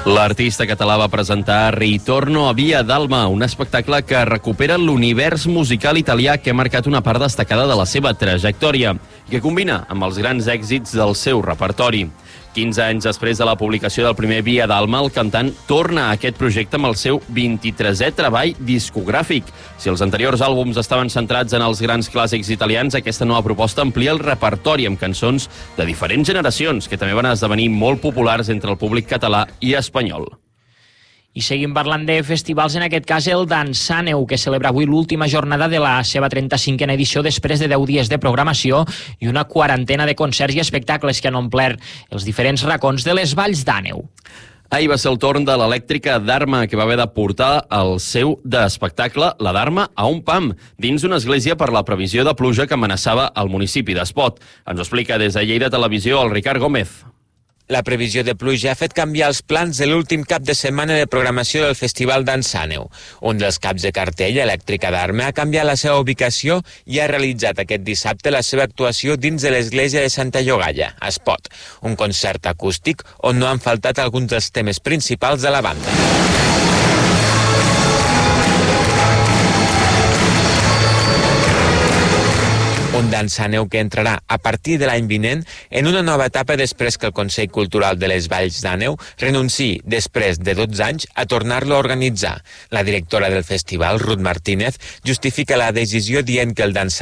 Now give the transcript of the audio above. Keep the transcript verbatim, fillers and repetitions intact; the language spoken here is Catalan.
L'artista català va presentar Ritorno a Via d'Alma, un espectacle que recupera l'univers musical italià que ha marcat una part destacada de la seva trajectòria i que combina amb els grans èxits del seu repertori. quinze anys després de la publicació del primer Via d'Alma, el cantant torna a aquest projecte amb el seu vint-i-tresè treball discogràfic. Si els anteriors àlbums estaven centrats en els grans clàssics italians, aquesta nova proposta amplia el repertori amb cançons de diferents generacions que també van esdevenir molt populars entre el públic català i espanyol. I seguim parlant de festivals, en aquest cas el Dansàneu, que celebra avui l'última jornada de la seva trenta-cinquena edició després de deu dies de programació i una quarantena de concerts i espectacles que han omplert els diferents racons de les valls d'Àneu. Ahir va ser el torn de l'elèctrica Dharma, que va haver de portar el seu d'espectacle, la Dharma, a un pam, dins d'una església per la previsió de pluja que amenaçava el municipi d'Espot. Ens ho explica des de Lleida Televisió el Ricard Gómez. La previsió de pluja ha fet canviar els plans de l'últim cap de setmana de programació del Festival Dansàneu. Un dels caps de cartell, Elèctrica Dharma, ha canviat la seva ubicació i ha realitzat aquest dissabte la seva actuació dins de l'església de Santa Llogaia, a Espot. Un concert acústic on no han faltat alguns dels temes principals de la banda. Un Dansàneu que entrarà a partir de l'any vinent en una nova etapa després que el Consell Cultural de les Valls d'Àneu renunciï, després de dotze anys, a tornar-lo a organitzar. La directora del festival, Ruth Martínez, justifica la decisió dient que el Dansàneu